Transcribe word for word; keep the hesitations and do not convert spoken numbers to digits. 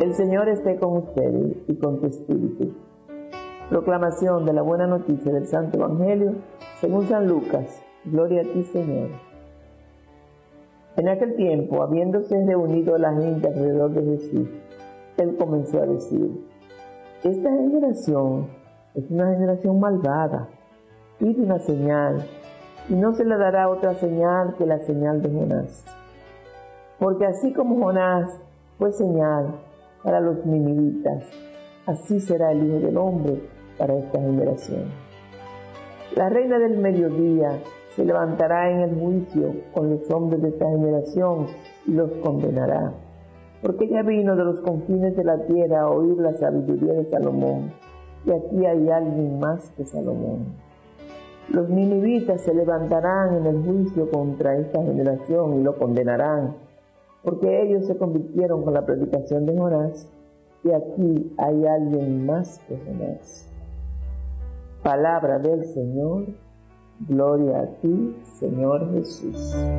El Señor esté con ustedes y con tu espíritu. Proclamación de la buena noticia del Santo Evangelio según San Lucas. Gloria a ti, Señor. En aquel tiempo, habiéndose reunido la gente alrededor de Jesús, Él comenzó a decir: esta generación es una generación malvada, pide una señal, y no se le dará otra señal que la señal de Jonás. Porque así como Jonás fue señal para los ninivitas, así será el Hijo del Hombre para esta generación. La reina del mediodía se levantará en el juicio con los hombres de esta generación y los condenará, porque ella vino de los confines de la tierra a oír la sabiduría de Salomón, y aquí hay alguien más que Salomón. Los ninivitas se levantarán en el juicio contra esta generación y lo condenarán, porque ellos se convirtieron con la predicación de Jonás, y aquí hay alguien más que Jonás. Palabra del Señor. Gloria a ti, Señor Jesús.